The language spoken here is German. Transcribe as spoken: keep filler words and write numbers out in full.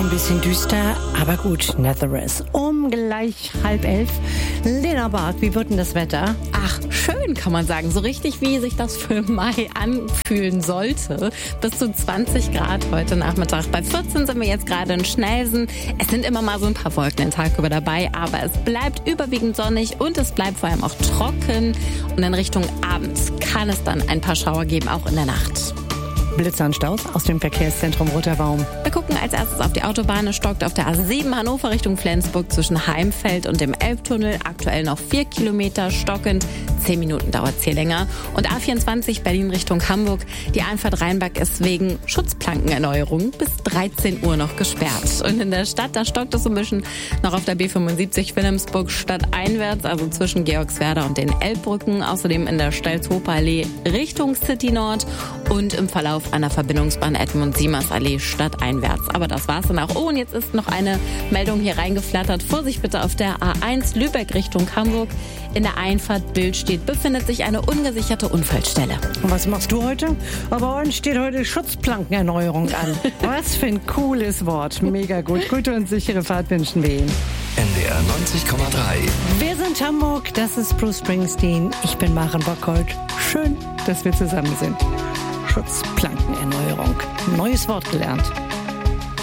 ein bisschen düster, aber gut, Nazareth. Um gleich halb elf. Lena Barth, wie wird denn das Wetter? Ach, schön kann man sagen. So richtig, wie sich das für Mai anfühlen sollte. Bis zu zwanzig Grad heute Nachmittag. Bei vierzehn sind wir jetzt gerade in Schnelsen. Es sind immer mal so ein paar Wolken den Tag über dabei, aber es bleibt überwiegend sonnig und es bleibt vor allem auch trocken. Und in Richtung Abend kann es dann ein paar Schauer geben, auch in der Nacht. Blitzer und Staus aus dem Verkehrszentrum Roter Baum. Wir gucken als erstes auf die Autobahn. Es stockt auf der A sieben Hannover Richtung Flensburg zwischen Heimfeld und dem Elbtunnel. Aktuell noch vier Kilometer stockend. Zehn Minuten dauert es hier länger. Und A vierundzwanzig Berlin Richtung Hamburg. Die Einfahrt Rheinberg ist wegen Schutzplankenerneuerung bis dreizehn Uhr noch gesperrt. Und in der Stadt, da stockt es so ein bisschen noch auf der B fünfundsiebzig Wilhelmsburg stadteinwärts, also zwischen Georgswerda und den Elbbrücken. Außerdem in der Stelzhofer Allee Richtung City Nord und im Verlauf an der Verbindungsbahn Edmund-Siemers-Allee stadteinwärts. Aber das war's dann auch. Oh, und jetzt ist noch eine Meldung hier reingeflattert. Vorsicht bitte auf der A eins Lübeck Richtung Hamburg. In der Einfahrt Billstedt befindet sich eine ungesicherte Unfallstelle. Und was machst du heute? Aber uns steht heute Schutzplankenerneuerung an. Was für ein cooles Wort. Mega gut. Gute und sichere Fahrt wünschen wir Ihnen. N D R neunzig Komma drei. Wir sind Hamburg, das ist Bruce Springsteen. Ich bin Maren Bockhold. Schön, dass wir zusammen sind. Schutzplankenerneuerung. Neues Wort gelernt.